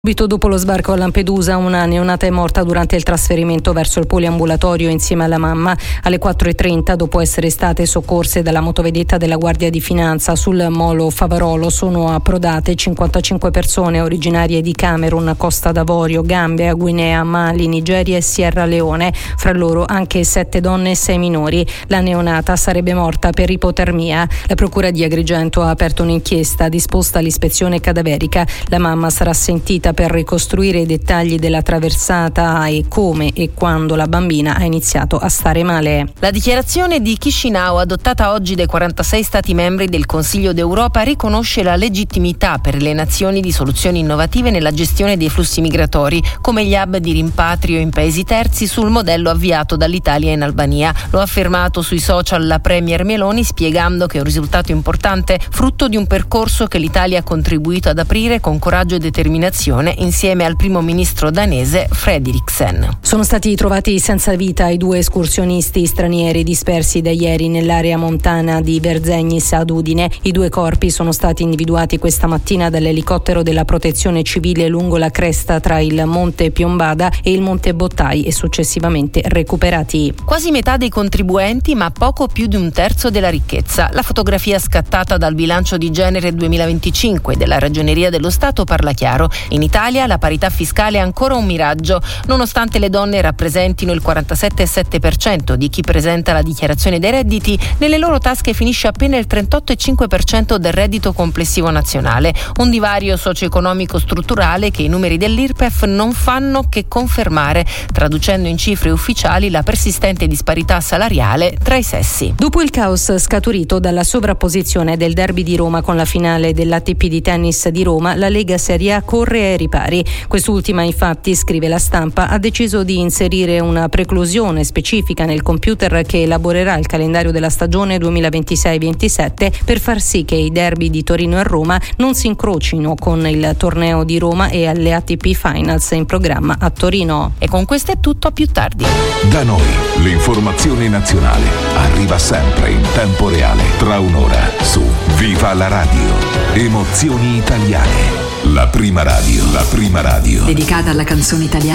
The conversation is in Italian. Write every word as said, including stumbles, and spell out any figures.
Subito dopo lo sbarco a Lampedusa, una neonata è morta durante il trasferimento verso il poliambulatorio insieme alla mamma. Alle quattro e trenta, dopo essere state soccorse dalla motovedetta della Guardia di Finanza sul molo Favarolo, sono approdate cinquantacinque persone originarie di Camerun, Costa d'Avorio, Gambia, Guinea, Mali, Nigeria e Sierra Leone, fra loro anche sette donne e sei minori. La neonata sarebbe morta per ipotermia. La procura di Agrigento ha aperto un'inchiesta disposta all'ispezione cadaverica. La mamma sarà sentita per ricostruire i dettagli della traversata e come e quando la bambina ha iniziato a stare male. La dichiarazione di Chișinău, adottata oggi dai quarantasei Stati membri del Consiglio d'Europa, riconosce la legittimità per le nazioni di soluzioni innovative nella gestione dei flussi migratori, come gli hub di rimpatrio in paesi terzi sul modello avviato dall'Italia in Albania. Lo ha affermato sui social la premier Meloni, spiegando che è un risultato importante, frutto di un percorso che l'Italia ha contribuito ad aprire con coraggio e determinazione insieme al primo ministro danese Frederiksen. Sono stati trovati senza vita i due escursionisti stranieri dispersi da ieri nell'area montana di Verzegnis ad Udine. I due corpi sono stati individuati questa mattina dall'elicottero della Protezione Civile lungo la cresta tra il Monte Piombada e il Monte Bottai e successivamente recuperati. Quasi metà dei contribuenti, ma poco più di un terzo della ricchezza. La fotografia scattata dal bilancio di genere duemilaventicinque della Ragioneria dello Stato parla chiaro. In Italia la parità fiscale è ancora un miraggio, nonostante le donne rappresentino il quarantasette virgola sette per cento di chi presenta la dichiarazione dei redditi, nelle loro tasche finisce appena il trentotto virgola cinque per cento del reddito complessivo nazionale, un divario socio-economico strutturale che i numeri dell'I R P E F non fanno che confermare, traducendo in cifre ufficiali la persistente disparità salariale tra i sessi. Dopo il caos scaturito dalla sovrapposizione del derby di Roma con la finale dell'A T P di tennis di Roma, la Lega Serie A corre ai ripari. Quest'ultima, infatti, scrive La Stampa, ha deciso di inserire una preclusione specifica nel computer che elaborerà il calendario della stagione duemilaventisei ventisette per far sì che i derby di Torino e Roma non si incrocino con il torneo di Roma e alle A T P Finals in programma a Torino. E con questo è tutto, a più tardi. Da noi l'informazione nazionale arriva sempre in tempo reale, tra un'ora su Viva la Radio. Emozioni italiane. La prima radio, la prima radio dedicata alla canzone italiana.